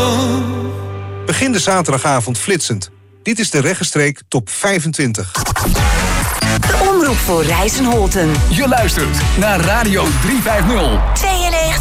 Begin de zaterdagavond flitsend. Dit is de Regenstreek Top 25. De omroep voor Rijssen-Holten. Je luistert naar Radio 350. 92.